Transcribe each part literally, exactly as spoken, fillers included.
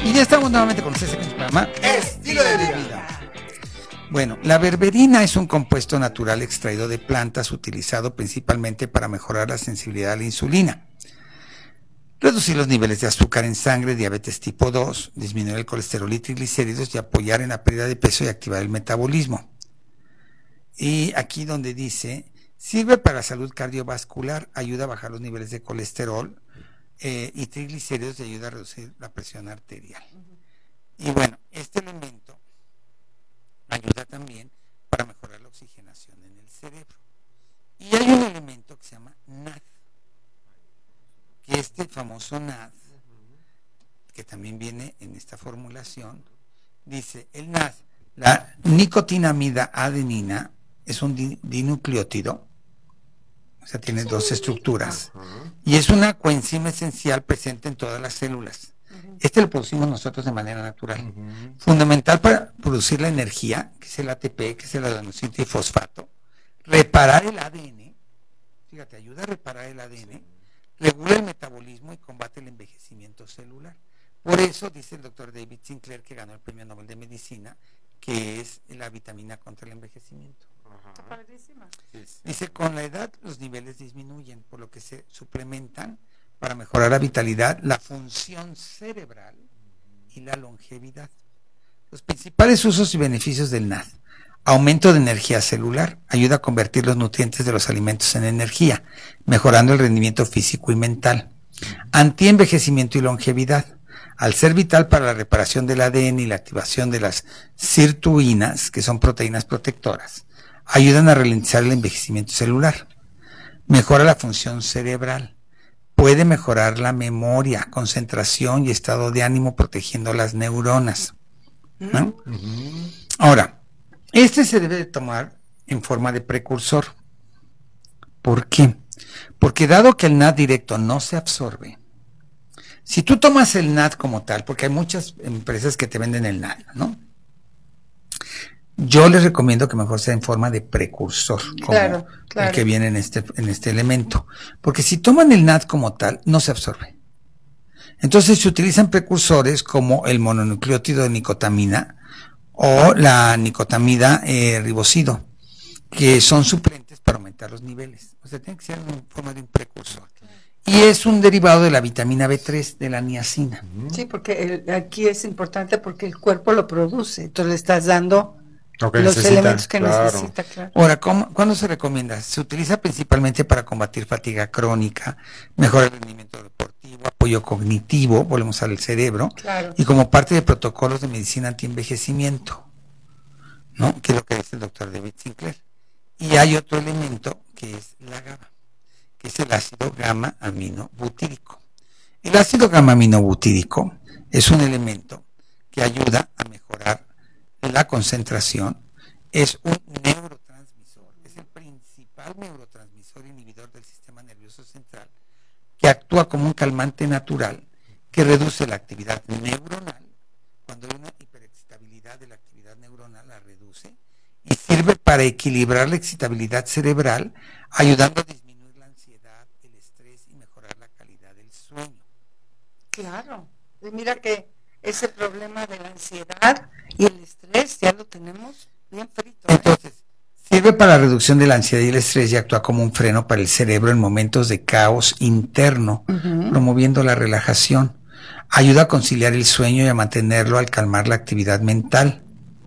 Y ya estamos nuevamente con ustedes en el programa Estilo de Vida. Bueno, la berberina es un compuesto natural extraído de plantas utilizado principalmente para mejorar la sensibilidad a la insulina, reducir los niveles de azúcar en sangre, diabetes tipo dos, disminuir el colesterol y triglicéridos y apoyar en la pérdida de peso y activar el metabolismo. Y aquí donde dice, sirve para la salud cardiovascular, ayuda a bajar los niveles de colesterol eh, y triglicéridos y ayuda a reducir la presión arterial. Y bueno, este elemento ayuda también para mejorar la oxigenación en el cerebro. Y hay un elemento que se llama N A D, que este famoso N A D, que también viene en esta formulación, dice, el N A D, la nicotinamida adenina, es un di- dinucleótido, o sea, tiene dos estructuras, y es una coenzima esencial presente en todas las células. Este lo producimos nosotros de manera natural. Uh-huh. Fundamental para producir la energía, que es el A T P, que es el adenosín trifosfato, reparar el A D N, fíjate, ayuda a reparar el A D N, regula el metabolismo y combate el envejecimiento celular. Por eso dice el doctor David Sinclair, que ganó el premio Nobel de Medicina, que es la vitamina contra el envejecimiento. Está padrísima. Dice, con la edad los niveles disminuyen, por lo que se suplementan para mejorar la vitalidad, la función cerebral y la longevidad. Los principales usos y beneficios del N A D: aumento de energía celular, ayuda a convertir los nutrientes de los alimentos en energía, mejorando el rendimiento físico y mental. Antienvejecimiento y longevidad, al ser vital para la reparación del A D N y la activación de las sirtuinas, que son proteínas protectoras, ayudan a ralentizar el envejecimiento celular. Mejora la función cerebral. Puede mejorar la memoria, concentración y estado de ánimo protegiendo las neuronas, ¿no? Uh-huh. Ahora, este se debe de tomar en forma de precursor. ¿Por qué? Porque dado que el N A D directo no se absorbe, si tú tomas el N A D como tal, porque hay muchas empresas que te venden el N A D, ¿no? Yo les recomiendo que mejor sea en forma de precursor, como claro, claro. el que viene en este, en este elemento. Porque si toman el N A D como tal, no se absorbe. Entonces se utilizan precursores como el mononucleótido de nicotamina o la nicotamida eh, ribosido, que son suplentes para aumentar los niveles. O sea, tiene que ser en forma de un precursor. Y es un derivado de la vitamina B tres, de la niacina. Sí, porque el, aquí es importante porque el cuerpo lo produce. Entonces le estás dando Okay, los necesita, elementos que claro. necesita, claro. Ahora, ¿cómo, ¿cuándo se recomienda? Se utiliza principalmente para combatir fatiga crónica, mejorar el rendimiento deportivo, apoyo cognitivo, volvemos al cerebro, claro. Y como parte de protocolos de medicina antienvejecimiento, ¿no? Que es lo que dice el doctor David Sinclair. Y hay otro elemento que es la GABA, que es el ácido gamma aminobutírico. El ácido gamma aminobutírico es un elemento que ayuda a mejorar la concentración, es un neurotransmisor, es el principal neurotransmisor inhibidor del sistema nervioso central, que actúa como un calmante natural que reduce la actividad neuronal. Cuando hay una hiperexcitabilidad de la actividad neuronal, la reduce y sirve para equilibrar la excitabilidad cerebral, ayudando a disminuir la ansiedad, el estrés y mejorar la calidad del sueño. Claro, y mira que ese problema de la ansiedad y el estrés ya lo tenemos bien frito, ¿eh? Entonces, sirve para la reducción de la ansiedad y el estrés y actúa como un freno para el cerebro en momentos de caos interno, uh-huh. promoviendo la relajación. Ayuda a conciliar el sueño y a mantenerlo al calmar la actividad mental.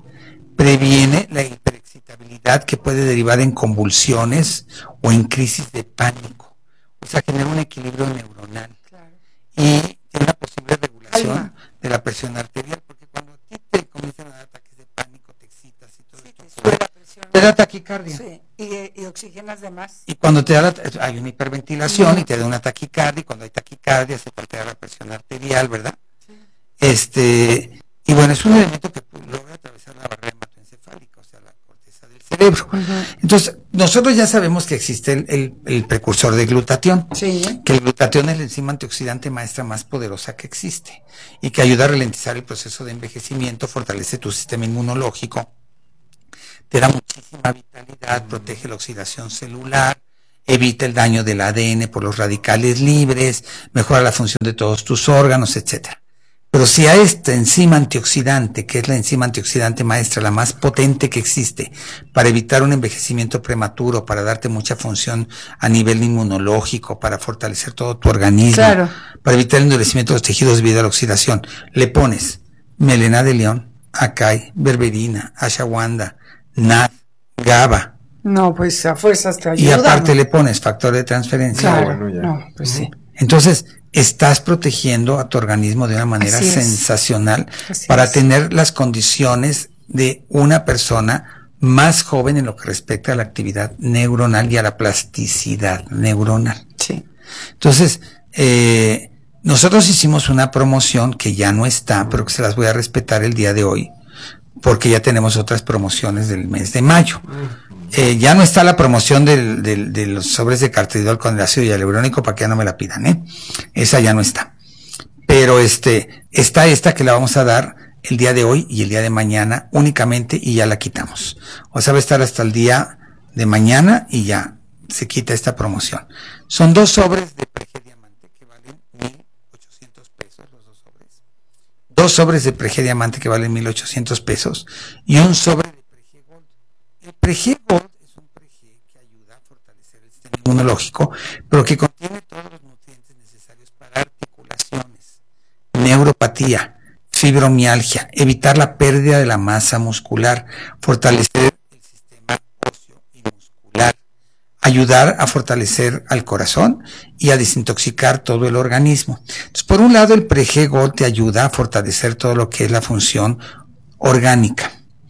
Previene la hiperexcitabilidad que puede derivar en convulsiones o en crisis de pánico. O sea, genera un equilibrio neuronal. Claro. Y tiene una posible regulación Alma. de la presión arterial, porque cuando a ti te comienzan a dar ataques de pánico, te excitas y todo sí, esto, te sube la presión. te da taquicardia. Sí, y, y oxigenas de más. Y cuando te da la, hay una hiperventilación, sí, y te da una taquicardia, y cuando hay taquicardia se altera la presión arterial, ¿verdad? Sí. Este, y bueno, es un elemento que logra atravesar la barrera hematoencefálica, o sea, la corteza del cerebro. Uh-huh. Entonces, nosotros ya sabemos que existe el, el, el precursor de glutatión, sí. que el glutatión es la enzima antioxidante maestra más poderosa que existe y que ayuda a ralentizar el proceso de envejecimiento, fortalece tu sistema inmunológico, te da muchísima vitalidad, protege la oxidación celular, evita el daño del A D N por los radicales libres, mejora la función de todos tus órganos, etcétera. Pero si a esta enzima antioxidante, que es la enzima antioxidante maestra, la más potente que existe, para evitar un envejecimiento prematuro, para darte mucha función a nivel inmunológico, para fortalecer todo tu organismo, claro, para evitar el endurecimiento de los tejidos debido a la oxidación, le pones melena de león, acai, berberina, ashwagandha, nad, gaba. No, pues a fuerzas te ayuda. Y aparte ¿no? le pones factor de transferencia. Claro, bueno, ya. No, pues sí. Entonces, estás protegiendo a tu organismo de una manera Así sensacional Así para es. tener las condiciones de una persona más joven en lo que respecta a la actividad neuronal y a la plasticidad neuronal. Sí. Entonces, eh, nosotros hicimos una promoción que ya no está, pero que se las voy a respetar el día de hoy, porque ya tenemos otras promociones del mes de mayo. Eh, ya no está la promoción del, del, de los sobres de cartridol con el ácido hialurónico para que ya no me la pidan, ¿eh? Esa ya no está. Pero este, está esta que la vamos a dar el día de hoy y el día de mañana únicamente y ya la quitamos. O sea, va a estar hasta el día de mañana y ya se quita esta promoción. Son dos sobres de Prege Diamante que valen mil ochocientos pesos, los dos sobres. Dos sobres de Prege Diamante que valen mil ochocientos pesos y un sobre de Prege Gold. El Prege Gold es un Prege que ayuda a fortalecer el sistema inmunológico, pero que contiene todos los nutrientes necesarios para articulaciones, neuropatía, fibromialgia, evitar la pérdida de la masa muscular, fortalecer el sistema óseo y muscular, ayudar a fortalecer al corazón y a desintoxicar todo el organismo. Entonces, por un lado, el Prege Gold te ayuda a fortalecer todo lo que es la función orgánica.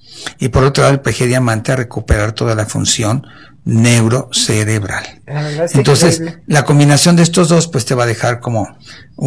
Y por otro lado, el Prege Diamante a recuperar toda la función neurocerebral. Entonces, la combinación de estos dos, pues te va a dejar como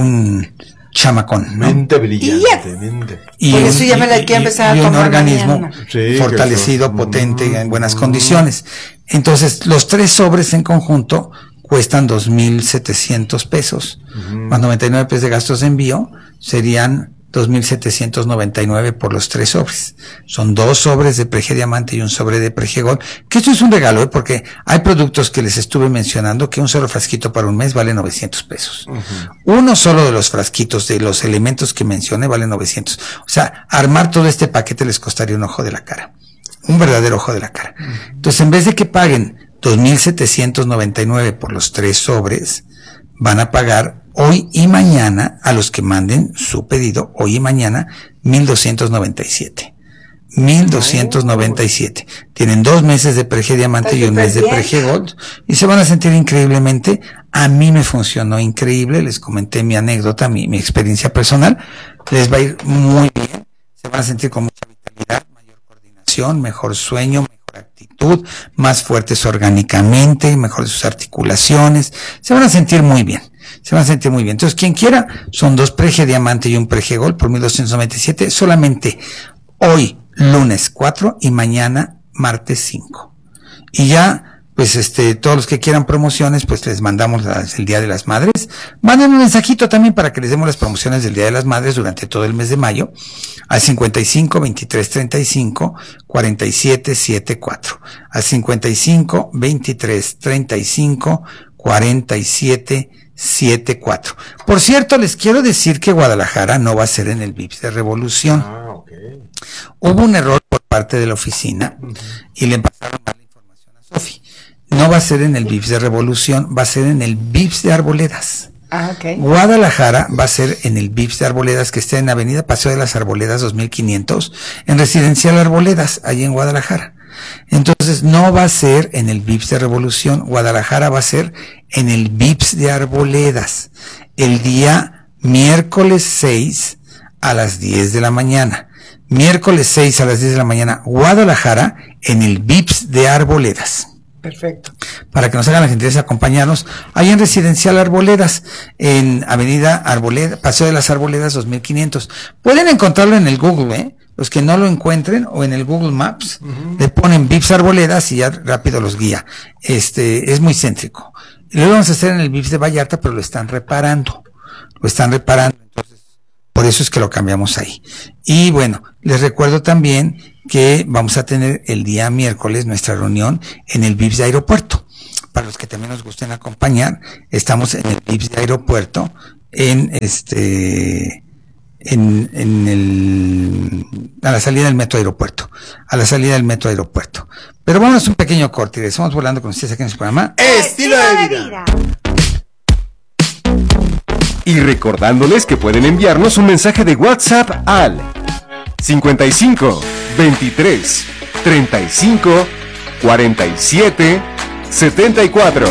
un chamacón, ¿no? Mente brillante, mente. Y por eso ya me la quiero empezar y a tomar un organismo sí, fortalecido, potente y en buenas condiciones. Entonces, los tres sobres en conjunto cuestan dos mil setecientos pesos, uh-huh. más noventa y nueve pesos de gastos de envío, serían dos mil setecientos noventa y nueve por los tres sobres. Son dos sobres de Prege Diamante y un sobre de Prege Gold, que esto es un regalo, ¿eh? Porque hay productos que les estuve mencionando que un solo frasquito para un mes vale novecientos pesos. Uh-huh. Uno solo de los frasquitos de los elementos que mencioné vale novecientos. O sea, armar todo este paquete les costaría un ojo de la cara. Un verdadero ojo de la cara. Uh-huh. Entonces, en vez de que paguen dos mil setecientos noventa y nueve por los tres sobres, van a pagar hoy y mañana, a los que manden su pedido, hoy y mañana, mil doscientos noventa y siete. mil doscientos noventa y siete. Tienen dos meses de Prege Diamante y un mes de Prege Gold y se van a sentir increíblemente. A mí me funcionó increíble, les comenté mi anécdota, mi, mi experiencia personal. Les va a ir muy bien, se van a sentir con mucha vitalidad, mayor coordinación, mejor sueño, mejor actitud, más fuertes orgánicamente, mejor de sus articulaciones, se van a sentir muy bien. Se van a sentir muy bien. Entonces, quien quiera, son dos Prege Diamante y un Prege Gold por mil doscientos noventa y siete, solamente hoy, lunes cuatro y mañana, martes cinco. Y ya, pues este, todos los que quieran promociones, pues les mandamos las, el Día de las Madres. Manden un mensajito también para que les demos las promociones del Día de las Madres durante todo el mes de mayo, al cincuenta y cinco, veintitrés, treinta y cinco, cuarenta y siete, setenta y cuatro. Al cincuenta y cinco, veintitrés, treinta y cinco, cuarenta y siete, setenta y cuatro. Por cierto, les quiero decir que Guadalajara no va a ser en el V I P S de Revolución. Ah, okay. Hubo un error por parte de la oficina uh-huh. y le pasaron mal la información a Sofi. No va a ser en el V I P S de Revolución, va a ser en el V I P S de Arboledas. Ah, okay. Guadalajara va a ser en el V I P S de Arboledas, que está en Avenida Paseo de las Arboledas dos mil quinientos, en Residencial Arboledas, ahí en Guadalajara. Entonces, no va a ser en el V I P S de Revolución, Guadalajara va a ser en el V I P S de Arboledas, el día miércoles seis a las diez de la mañana. Miércoles seis a las diez de la mañana, Guadalajara, en el V I P S de Arboledas. Perfecto. Para que nos hagan la gentileza de acompañarnos, ahí en Residencial Arboledas, en Avenida Arboleda, Paseo de las Arboledas dos mil quinientos. Pueden encontrarlo en el Google, ¿eh? Los que no lo encuentren, o en el Google Maps, uh-huh. le ponen V I P S Arboledas y ya rápido los guía. Este, es muy céntrico. Lo vamos a hacer en el V I P S de Vallarta, pero lo están reparando. Lo están reparando, entonces, por eso es que lo cambiamos ahí. Y bueno, les recuerdo también que vamos a tener el día miércoles nuestra reunión en el V I P S de Aeropuerto. Para los que también nos gusten acompañar, estamos en el V I P S de Aeropuerto, en este... en, en el, a la salida del metro aeropuerto, a la salida del metro aeropuerto. Pero vámonos un pequeño corte y estamos volando con ustedes aquí en su programa Estilo de Vida. Y recordándoles que pueden enviarnos un mensaje de WhatsApp al cincuenta y cinco, veintitrés, treinta y cinco, cuarenta y siete, setenta y cuatro.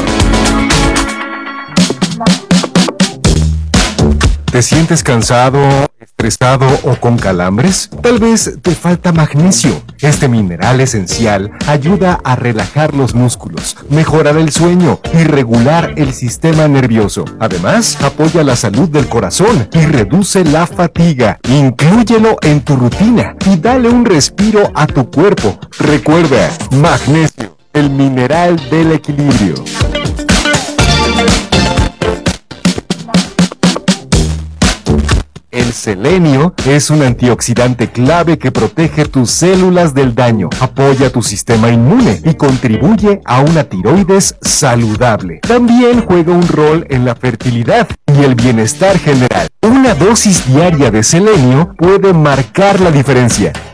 ¿Te sientes cansado, estresado o con calambres? Tal vez te falta magnesio. Este mineral esencial ayuda a relajar los músculos, mejorar el sueño y regular el sistema nervioso. Además, apoya la salud del corazón y reduce la fatiga. Inclúyelo en tu rutina y dale un respiro a tu cuerpo. Recuerda, magnesio, el mineral del equilibrio. El selenio es un antioxidante clave que protege tus células del daño, apoya tu sistema inmune y contribuye a una tiroides saludable. También juega un rol en la fertilidad y el bienestar general. Una dosis diaria de selenio puede marcar la diferencia.